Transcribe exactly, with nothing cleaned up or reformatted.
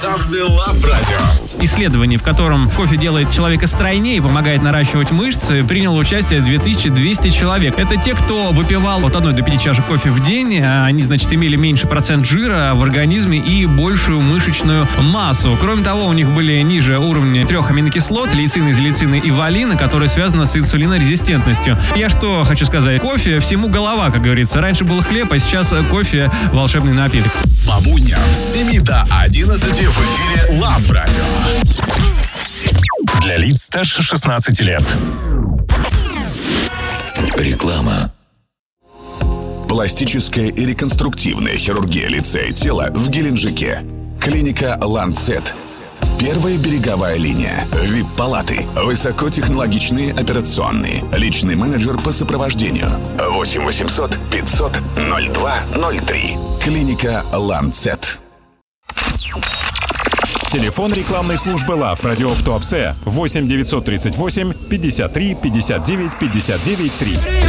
Ставцы Лав Радио. Исследование, в котором кофе делает человека стройнее и помогает наращивать мышцы, приняло участие две тысячи двести человек. Это те, кто выпивал от одной до пяти чашек кофе в день. Они, значит, имели меньше процент жира в организме и большую мышечную массу. Кроме того, у них были ниже уровни трех аминокислот, лейцина, изолейцина и валина, которые связаны с инсулинорезистентностью. Я что хочу сказать? Кофе всему голова, как говорится. Раньше был хлеб, а сейчас кофе – волшебный напиток. По будням с семи до одиннадцати в эфире Лав Радио. Для лиц старше шестнадцати лет. Реклама. Пластическая и реконструктивная хирургия лица и тела в Геленджике. Клиника «Ланцет». Первая береговая линия. ви ай пи-палаты. Высокотехнологичные операционные. Личный менеджер по сопровождению. восемь восемьсот пятьсот ноль два ноль три. Клиника «Ланцет». Телефон рекламной службы Лав Радио в Туапсе восемь девятьсот тридцать восемь пятьдесят три пятьдесят девять пятьдесят девять три.